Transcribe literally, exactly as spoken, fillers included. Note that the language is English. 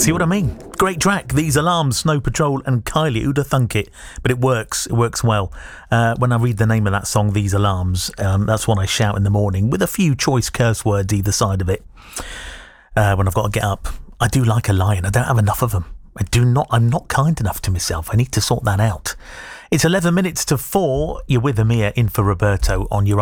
See what I mean? Great track. These Alarms, Snow Patrol and Kylie. Who'd have thunk it? But it works. It works well. Uh, when I read the name of that song, These Alarms, um, that's what I shout in the morning with a few choice curse words either side of it. Uh, when I've got to get up. I do like a lion. I don't have enough of them. I do not. I'm not kind enough to myself. I need to sort that out. It's eleven minutes to four. You're with Amir in for Roberto on your